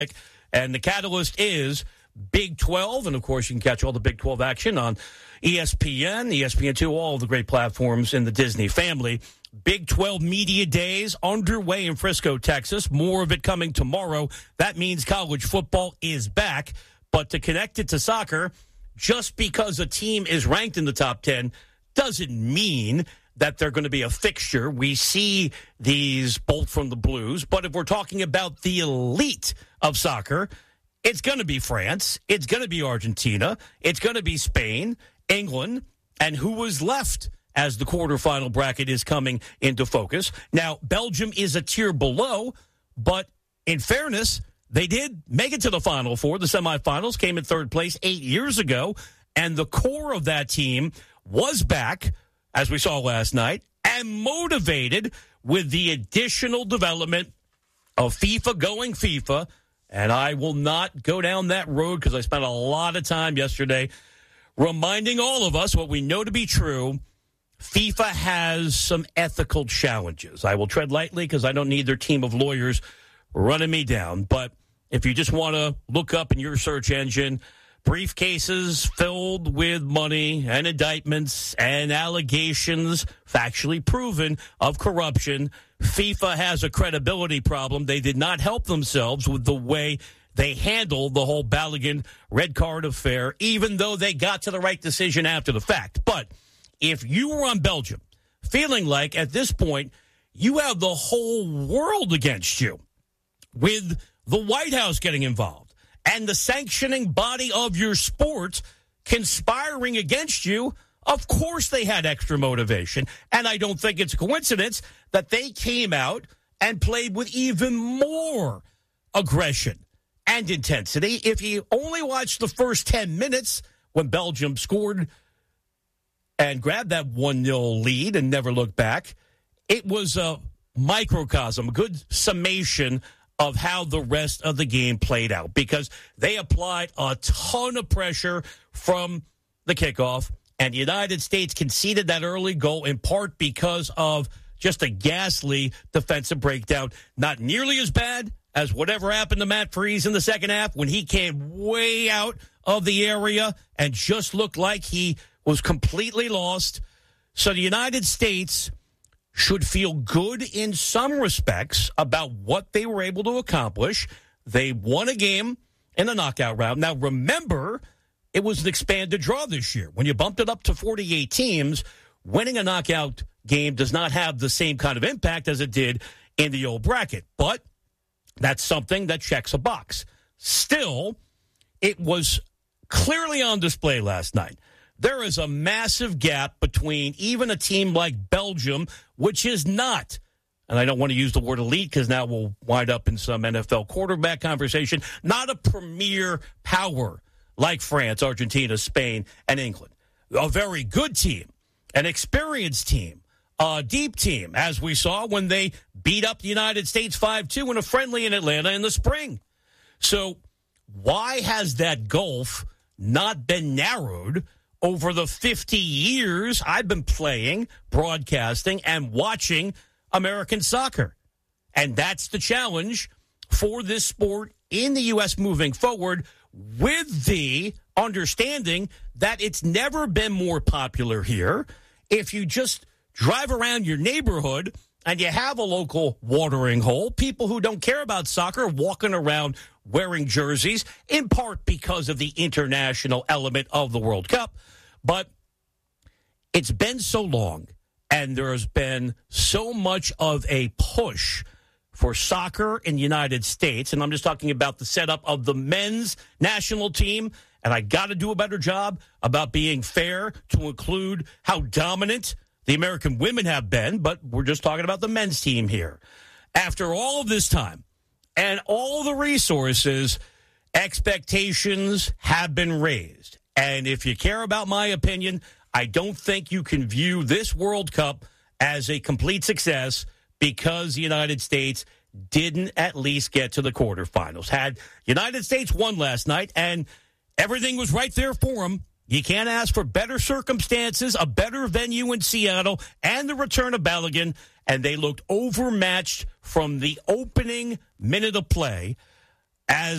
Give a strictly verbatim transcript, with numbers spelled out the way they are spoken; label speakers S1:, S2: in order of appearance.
S1: And the catalyst is Big twelve, and of course you can catch all the Big twelve action on E S P N, E S P N two, all the great platforms in the Disney family. Big twelve Media Days underway in Frisco, Texas. More of it coming tomorrow. That means college football is back. But to connect it to soccer, just because a team is ranked in the top ten doesn't mean that they're going to be a fixture. We see these bolt from the blues. But if we're talking about the elite of soccer, it's going to be France. It's going to be Argentina. It's going to be Spain, England, and who was left as the quarterfinal bracket is coming into focus. Now, Belgium is a tier below, but in fairness, they did make it to the Final Four. The semifinals came in third place eight years ago, and the core of that team was back, as we saw last night, and motivated with the additional development of FIFA going FIFA. And I will not go down that road because I spent a lot of time yesterday reminding all of us what we know to be true. FIFA has some ethical challenges. I will tread lightly because I don't need their team of lawyers running me down. But if you just want to look up in your search engine, briefcases filled with money and indictments and allegations, factually proven, of corruption, FIFA has a credibility problem. They did not help themselves with the way they handled the whole Balogun red card affair, even though they got to the right decision after the fact. But if you were on Belgium, feeling like at this point you have the whole world against you, with the White House getting involved and the sanctioning body of your sport conspiring against you, of course they had extra motivation. And I don't think it's a coincidence that they came out and played with even more aggression and intensity. If you only watch the first ten minutes when Belgium scored and grabbed that one nil lead and never looked back, it was a microcosm, a good summation of how the rest of the game played out, because they applied a ton of pressure from the kickoff, and the United States conceded that early goal in part because of just a ghastly defensive breakdown. Not nearly as bad as whatever happened to Matt Freese in the second half when he came way out of the area and just looked like he was completely lost. So the United States should feel good in some respects about what they were able to accomplish. They won a game in the knockout round. Now, remember, it was an expanded draw this year. When you bumped it up to forty-eight teams, winning a knockout game does not have the same kind of impact as it did in the old bracket. But that's something that checks a box. Still, it was clearly on display last night. There is a massive gap between even a team like Belgium, which is not, and I don't want to use the word elite because now we'll wind up in some N F L quarterback conversation, not a premier power like France, Argentina, Spain, and England. A very good team, an experienced team, a deep team, as we saw when they beat up the United States five two in a friendly in Atlanta in the spring. So why has that gulf not been narrowed over the fifty years I've been playing, broadcasting, and watching American soccer? And that's the challenge for this sport in the U S moving forward, with the understanding that it's never been more popular here. If you just drive around your neighborhood and you have a local watering hole, people who don't care about soccer walking around wearing jerseys, in part because of the international element of the World Cup. But it's been so long, and there has been so much of a push for soccer in the United States, and I'm just talking about the setup of the men's national team, and I got to do a better job about being fair to include how dominant the American women have been, but we're just talking about the men's team here. After all of this time and all the resources, expectations have been raised. And if you care about my opinion, I don't think you can view this World Cup as a complete success because the United States didn't at least get to the quarterfinals. Had United States won last night and everything was right there for them, you can't ask for better circumstances, a better venue in Seattle, and the return of Balogun, and they looked overmatched from the opening minute of play. as